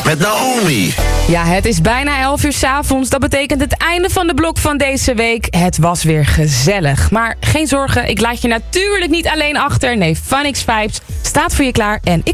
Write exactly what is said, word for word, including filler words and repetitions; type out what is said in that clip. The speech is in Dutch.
met Naomi. Ja, het is bijna elf uur 's avonds. Dat betekent het einde van de blok van deze week. Het was weer gezellig. Maar geen zorgen, ik laat je natuurlijk niet alleen achter. Nee, Funix Vibes staat voor je klaar en ik